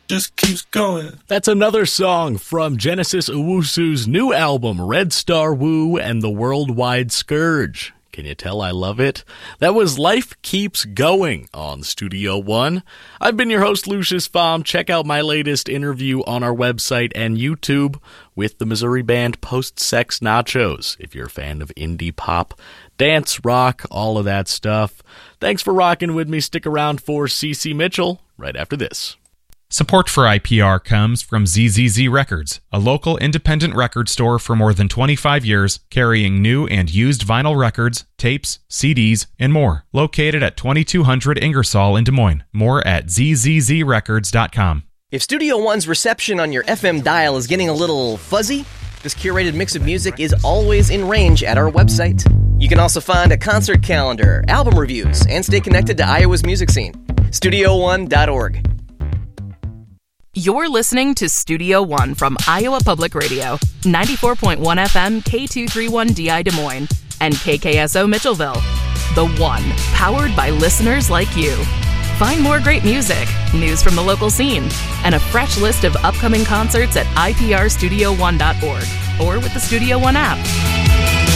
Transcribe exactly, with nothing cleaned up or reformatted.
just keeps going. That's another song from Genesis Owusu's new album, Red Star Woo and the Worldwide Scourge. Can you tell I love it? That was Life Keeps Going on Studio One. I've been your host, Lucius Pfam. Check out my latest interview on our website and YouTube with the Missouri band Post Sex Nachos, if you're a fan of indie pop, dance, rock, all of that stuff. Thanks for rocking with me. Stick around for CeCe Mitchell right after this. Support for I P R comes from Z Z Z Records, a local independent record store for more than twenty-five years, carrying new and used vinyl records, tapes, C Ds, and more. Located at twenty-two hundred Ingersoll in Des Moines. More at z z z records dot com. If Studio One's reception on your F M dial is getting a little fuzzy, this curated mix of music is always in range at our website. You can also find a concert calendar, album reviews, and stay connected to Iowa's music scene. studio one dot org. You're listening to Studio One from Iowa Public Radio, ninety-four point one F M, K two thirty-one D I Des Moines, and K K S O Mitchellville. The One, powered by listeners like you. Find more great music, news from the local scene, and a fresh list of upcoming concerts at I P R studio one dot org or with the Studio One app.